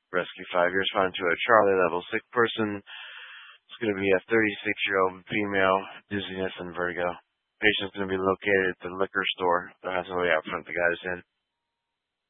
Rescue 5 years found to a Charlie level sick person. It's going to be a 36-year-old female, dizziness and vertigo. Patient's going to be located at the liquor store. That's the way out front the guy's in.